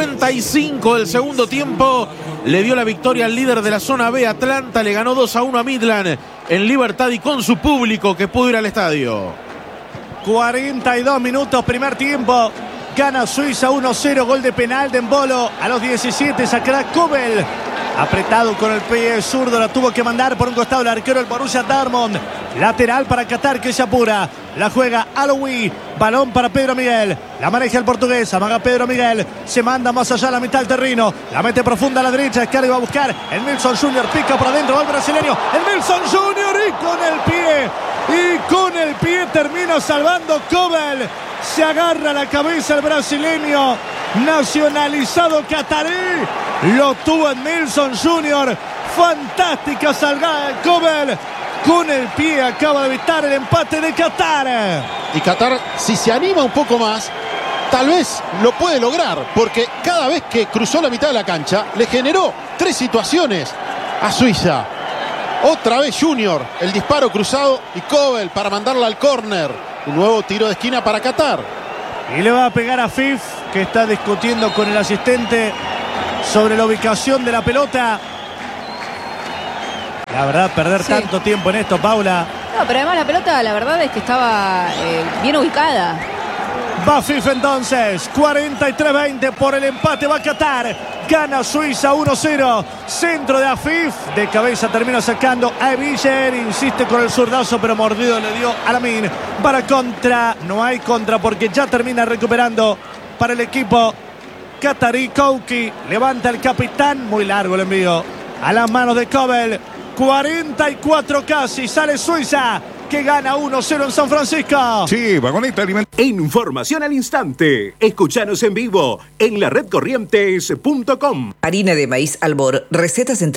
55 del segundo tiempo. Le dio la victoria al líder de la zona B. Atlanta le ganó 2-1 a Midland en libertad y con su público que pudo ir al estadio. 42 minutos, primer tiempo. Gana Suiza 1-0, gol de penal de Embolo. A los 17 sacará Kobel. Apretado con el pie zurdo, la tuvo que mandar por un costado el arquero del Borussia Dortmund. Lateral para Qatar que se apura. La juega Aloui. Balón para Pedro Miguel. La maneja el portugués. Amaga Pedro Miguel. Se manda más allá a la mitad del terreno. La mete profunda a la derecha. Escarga va a buscar. El Nilsson Jr. pica por adentro. Va el brasileño. El Nilsson Jr. Y con el pie. Y con el pie termina salvando Kobel. Se agarra la cabeza el brasileño. Nacionalizado catarí. Lo tuvo en Nilsson Jr. Fantástica salgada de Kobel. Con el pie acaba de evitar el empate de Qatar. Y Qatar, si se anima un poco más, tal vez lo puede lograr, porque cada vez que cruzó la mitad de la cancha, le generó 3 situaciones a Suiza. Otra vez Junior, el disparo cruzado y Kobel para mandarla al córner. Un nuevo tiro de esquina para Qatar. Y le va a pegar a Fif, que está discutiendo con el asistente sobre la ubicación de la pelota. La verdad, perder tanto tiempo en esto, Paula. No, pero además la pelota, la verdad es que estaba bien ubicada. Va Fif entonces, 43-20 por el empate, va Qatar. Gana Suiza 1-0. Centro de Afif. De cabeza termina sacando a Eviller. Insiste con el zurdazo, pero mordido le dio a Lamin. Para contra. No hay contra porque ya termina recuperando para el equipo qatarí. Kouki levanta el capitán. Muy largo el envío a las manos de Kobel. 44 casi. Sale Suiza, que gana 1-0 en San Francisco. Sí, Vagoneta Alimentaria. Información al instante. Escuchanos en vivo en la redcorrientes.com. Harina de maíz Albor. Recetas en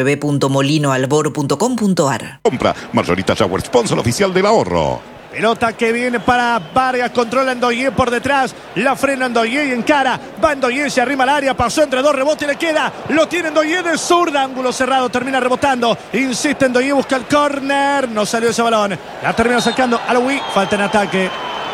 www.molinoalbor.com.ar. Compra Margarita Shower, sponsor oficial del ahorro. Pelota que viene para Vargas, controla Ndoye por detrás, la frena Ndoye y encara, va Ndoye, se arrima al área, pasó entre 2 rebotes y le queda, lo tiene Ndoye de zurda, ángulo cerrado, termina rebotando, insiste Ndoye, busca el córner, no salió ese balón, la termina sacando Alaoui, falta en ataque,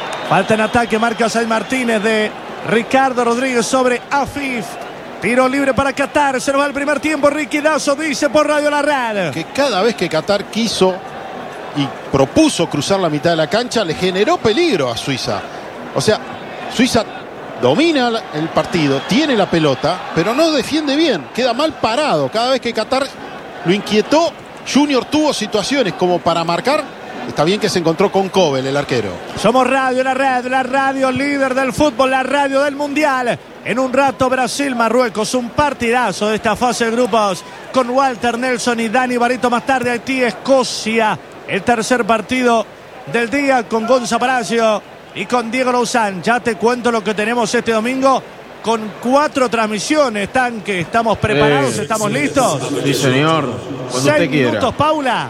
marca Said Martínez de Ricardo Rodríguez sobre Afif. Tiro libre para Qatar, se nos va el primer tiempo, Ricky Dazo dice por Radio La Red. Que cada vez que Qatar quiso y propuso cruzar la mitad de la cancha, le generó peligro a Suiza. O sea, Suiza domina el partido, tiene la pelota, pero no defiende bien, queda mal parado. Cada vez que Qatar lo inquietó, Junior tuvo situaciones como para marcar. Está bien que se encontró con Kobel, el arquero. Somos Radio La Red, la radio líder del fútbol, la radio del Mundial. En un rato Brasil-Marruecos, un partidazo de esta fase de grupos con Walter Nelson y Dani Barito. Más tarde Haití-Escocia. El tercer partido del día con Gonza Palacio y con Diego Lozán. Ya te cuento lo que tenemos este domingo con 4 transmisiones. Tanque, ¿estamos preparados? ¿Estamos listos? Sí, señor. Cuando 6 usted quiera. minutos, Paula.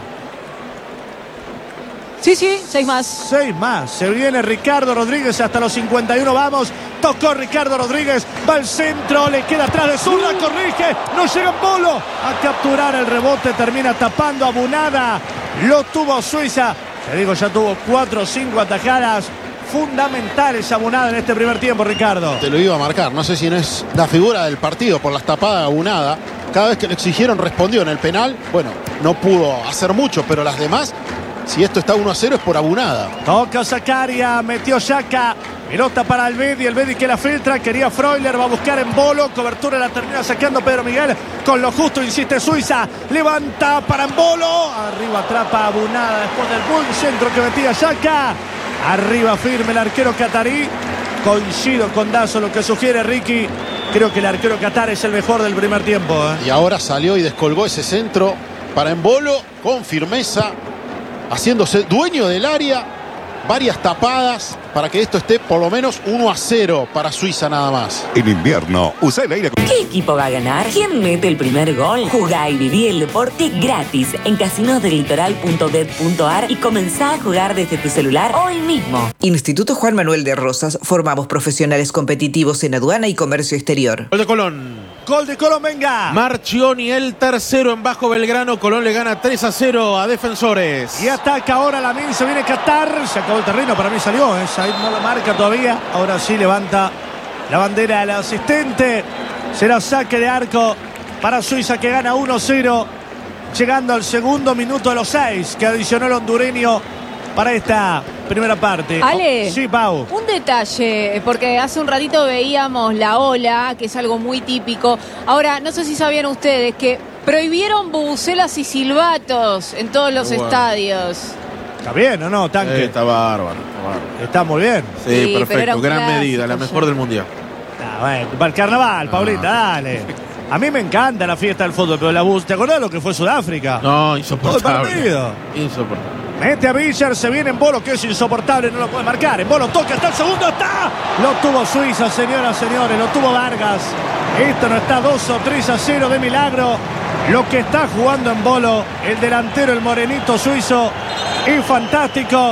Sí, 6 más. 6 más. Se viene Ricardo Rodríguez hasta los 51. Vamos. Tocó Ricardo Rodríguez. Va al centro. Le queda atrás de zurda. Corrige. No llega en Bolo a capturar el rebote. Termina tapando a Bunada. Lo tuvo Suiza. Te digo, ya tuvo 4 o 5 atajadas fundamentales a Bunada en este primer tiempo, Ricardo. Te lo iba a marcar. No sé si no es la figura del partido por las tapadas a Bunada. Cada vez que le exigieron respondió en el penal. Bueno, no pudo hacer mucho, pero las demás, si esto está 1-0 es por Abunada. Toca Zakaria, metió Xhaka. Pelota para Albedi, Albedi que la filtra, quería Freuler, va a buscar en Bolo, cobertura la termina sacando Pedro Miguel, con lo justo insiste Suiza, levanta para Embolo, arriba atrapa a Abunada después del buen centro que metía Xhaka, arriba firme el arquero qatarí, coincido con Dazo lo que sugiere Ricky, creo que el arquero qatar es el mejor del primer tiempo. Y ahora salió y descolgó ese centro para Embolo con firmeza, haciéndose dueño del área, varias tapadas para que esto esté por lo menos 1-0 para Suiza nada más. En invierno, usa el aire. ¿Qué equipo va a ganar? ¿Quién mete el primer gol? Jugá y viví el deporte gratis en casinosdelitoral.bet.ar y comenzá a jugar desde tu celular hoy mismo. Instituto Juan Manuel de Rosas. Formamos profesionales competitivos en aduana y comercio exterior. Gol de Colón. Gol de Colón, venga. Marchioni, el tercero en Bajo Belgrano. Colón le gana 3-0 a Defensores. Y ataca ahora Lamin, se viene Qatar. Se acabó el terreno, para mí salió. Said no lo marca todavía. Ahora sí levanta la bandera al asistente. Será saque de arco para Suiza que gana 1-0. Llegando al segundo minuto de los 6 que adicionó el hondureño para esta primera parte. Ale, sí, Pau. Un detalle, porque hace un ratito veíamos la ola, que es algo muy típico. Ahora, no sé si sabían ustedes que prohibieron bubucelas y silbatos en todos los estadios. ¿Está bien o no, Tanque? Está bárbaro. Está muy bien. Sí, perfecto. Gran medida, la mejor del mundial. Bueno, para el carnaval, Paulita, dale. A mí me encanta la fiesta del fútbol, pero la bus, ¿te acordás lo que fue Sudáfrica? No, insoportable. Todo el partido. Insoportable. Mete a Villar, se viene en Bolo, que es insoportable, no lo puede marcar. En Bolo toca, está el segundo, está. Lo tuvo Suiza, señoras, señores, lo tuvo Vargas. Esto no está 2 o 3-0 de milagro. Lo que está jugando en Bolo, el delantero, el morenito suizo, es fantástico.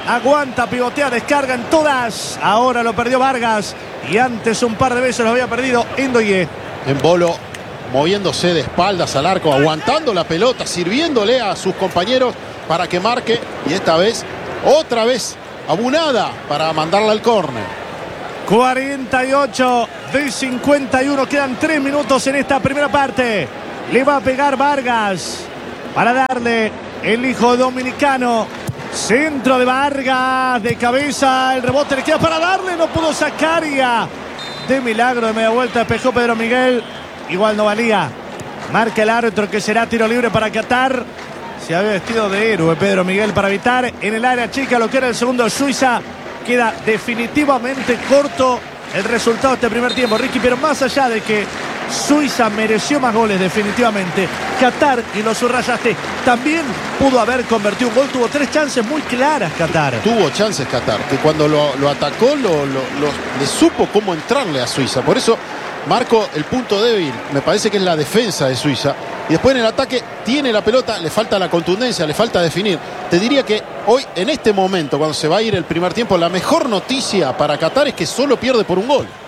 aguanta, pivotea, descarga en todas. Ahora lo perdió Vargas y antes un par de veces lo había perdido Ndoye. Embolo moviéndose de espaldas al arco, aguantando la pelota, sirviéndole a sus compañeros para que marque. Y esta vez, otra vez, Abunada para mandarla al córner. 48 de 51. Quedan 3 minutos en esta primera parte. Le va a pegar Vargas para darle el hijo dominicano. Centro de Vargas, de cabeza, el rebote le queda para darle, no pudo sacar y de milagro de media vuelta despejó Pedro Miguel. Igual no valía. Marca el árbitro que será tiro libre para Qatar. Se había vestido de héroe Pedro Miguel para evitar en el área chica lo que era el segundo de Suiza. Queda definitivamente corto el resultado de este primer tiempo, Ricky, pero más allá de que Suiza mereció más goles definitivamente, Qatar, y lo subrayaste, también pudo haber convertido un gol. Tuvo 3 chances muy claras Qatar. Tuvo chances Qatar, que cuando lo atacó le supo cómo entrarle a Suiza. Por eso marco el punto débil, me parece que es la defensa de Suiza. Y después en el ataque tiene la pelota, le falta la contundencia, le falta definir. Te diría que hoy, en este momento, cuando se va a ir el primer tiempo, la mejor noticia para Qatar es que solo pierde por un gol.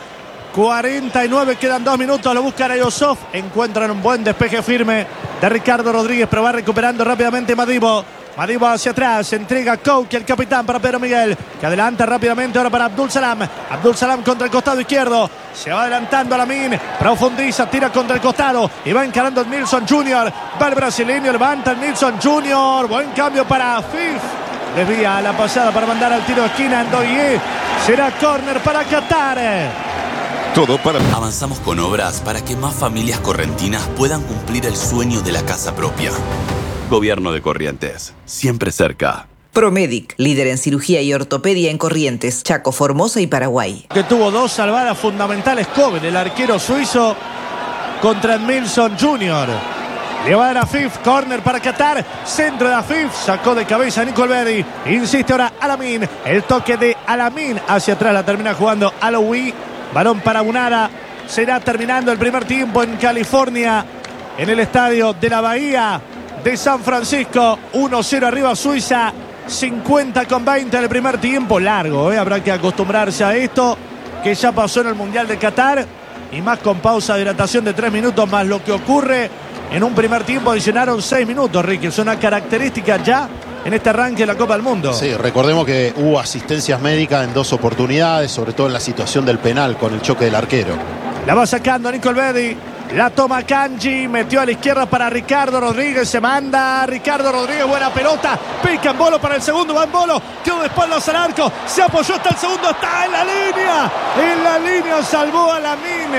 49, quedan 2 minutos, lo buscan a Yosov. Encuentran un buen despeje firme de Ricardo Rodríguez, pero va recuperando rápidamente Madibo. Madibo hacia atrás, entrega Kouki, el capitán, para Pedro Miguel, que adelanta rápidamente ahora para Abdul Salam. Abdul Salam contra el costado izquierdo, se va adelantando a Lamin, profundiza, tira contra el costado y va encarando el Nilsson Jr. Va el brasileño, levanta el Nilsson Jr. Buen cambio para Fif. Desvía la pasada para mandar al tiro de esquina Ndoye. Será córner para Qatar. Todo para... Avanzamos con obras para que más familias correntinas puedan cumplir el sueño de la casa propia. Gobierno de Corrientes, siempre cerca. Promedic, líder en cirugía y ortopedia en Corrientes, Chaco, Formosa y Paraguay. Que tuvo 2 salvadas fundamentales Koven, el arquero suizo, contra el Nilsson Jr. Le va a dar a Fif, córner para Qatar, centro de Afif, sacó de cabeza Nicolbedi, insiste ahora Alamin, el toque de Alamin hacia atrás, la termina jugando Aloui, balón para Bunara. Será terminando el primer tiempo en California, en el estadio de la Bahía de San Francisco. 1-0 arriba Suiza, 50-20 en el primer tiempo. Largo, habrá que acostumbrarse a esto, que ya pasó en el Mundial de Qatar, y más con pausa de hidratación de 3 minutos, más lo que ocurre en un primer tiempo. Adicionaron 6 minutos, Ricky, es una característica ya en este arranque de la Copa del Mundo. Sí, recordemos que hubo asistencias médicas en 2 oportunidades, sobre todo en la situación del penal con el choque del arquero. La va sacando Nicolbedi, la toma Kanji, metió a la izquierda para Ricardo Rodríguez, se manda Ricardo Rodríguez, buena pelota, pica en Bolo para el segundo, va en Bolo, quedó de espaldas al arco, se apoyó hasta el segundo, está en la línea salvó a Lamin,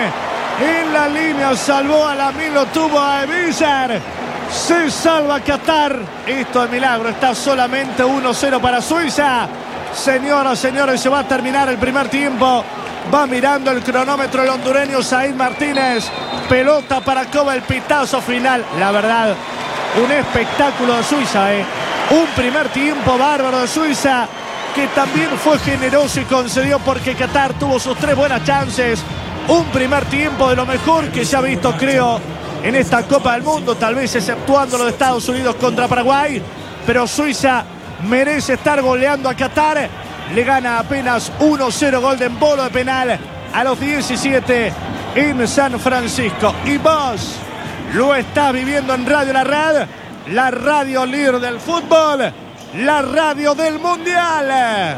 lo tuvo a Ebizer, se salva Qatar, esto es milagro, está solamente 1-0 para Suiza. Señoras, señores, se va a terminar el primer tiempo. Va mirando el cronómetro el hondureño Said Martínez. Pelota para Kobe, el pitazo final. La verdad, un espectáculo de Suiza, Un primer tiempo bárbaro de Suiza, que también fue generoso y concedió porque Qatar tuvo sus 3 buenas chances. Un primer tiempo de lo mejor que se ha visto, creo, en esta Copa del Mundo, tal vez exceptuando lo de Estados Unidos contra Paraguay. Pero Suiza merece estar goleando a Qatar. Le gana apenas 1-0, gol de Embolo de penal a los 17 en San Francisco. Y vos lo estás viviendo en Radio La Red, la radio líder del fútbol, la radio del Mundial.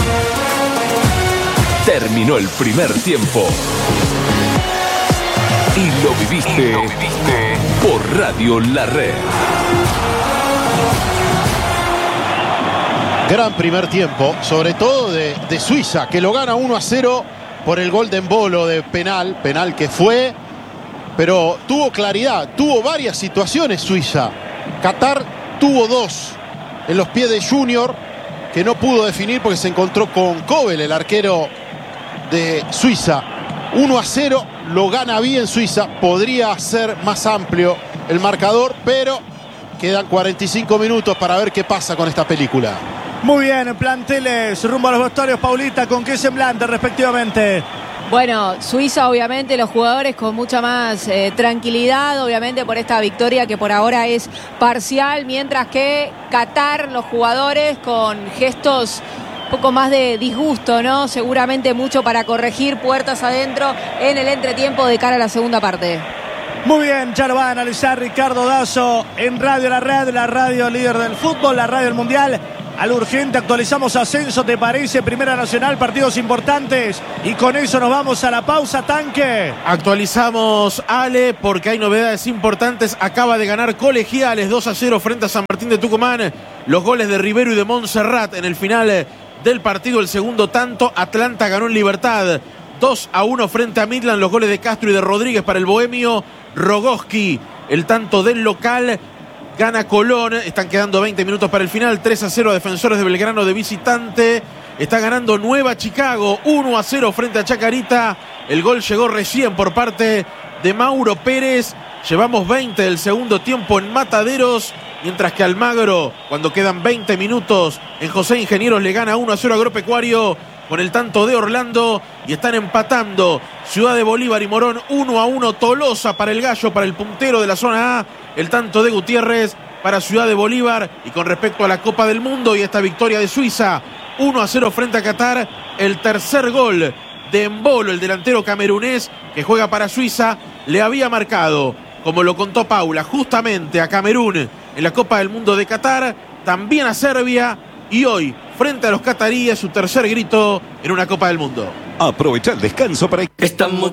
Terminó el primer tiempo. Y lo viviste por Radio La Red. Gran primer tiempo, sobre todo de Suiza, que lo gana 1-0 por el gol de Embolo de penal que fue, pero tuvo claridad, tuvo varias situaciones Suiza. Qatar tuvo 2 en los pies de Junior, que no pudo definir porque se encontró con Kobel, el arquero de Suiza. 1-0, lo gana bien Suiza, podría ser más amplio el marcador, pero quedan 45 minutos para ver qué pasa con esta película. Muy bien, planteles rumbo a los vestuarios, Paulita, ¿con qué semblante respectivamente? Bueno, Suiza obviamente, los jugadores con mucha más tranquilidad, obviamente por esta victoria que por ahora es parcial, mientras que Qatar, los jugadores con gestos un poco más de disgusto, ¿no? Seguramente mucho para corregir, puertas adentro en el entretiempo de cara a la segunda parte. Muy bien, ya lo va a analizar Ricardo Dazo en Radio La Red, la radio líder del fútbol, la radio del Mundial. Al urgente actualizamos ascenso, ¿te parece? Primera Nacional, partidos importantes. Y con eso nos vamos a la pausa, Tanque. Actualizamos, Ale, porque hay novedades importantes. Acaba de ganar Colegiales 2-0 frente a San Martín de Tucumán. Los goles de Rivero y de Montserrat en el final del partido. El segundo tanto, Atlanta ganó en Libertad 2-1 frente a Midland. Los goles de Castro y de Rodríguez para el bohemio. Rogoski, el tanto del local. Gana Colón, están quedando 20 minutos para el final, 3-0 a Defensores de Belgrano de visitante. Está ganando Nueva Chicago, 1-0 frente a Chacarita. El gol llegó recién por parte de Mauro Pérez. Llevamos 20 del segundo tiempo en Mataderos, mientras que Almagro, cuando quedan 20 minutos en José Ingenieros, le gana 1-0 a Agropecuario con el tanto de Orlando, y están empatando Ciudad de Bolívar y Morón 1-1. Tolosa para el Gallo, para el puntero de la zona A, el tanto de Gutiérrez para Ciudad de Bolívar. Y con respecto a la Copa del Mundo y esta victoria de Suiza 1-0 frente a Qatar, el tercer gol de Embolo, el delantero camerunés que juega para Suiza, le había marcado, como lo contó Paula, justamente a Camerún en la Copa del Mundo de Qatar, también a Serbia, y hoy frente a los cataríes su tercer grito en una Copa del Mundo. Aprovecha el descanso para... Estamos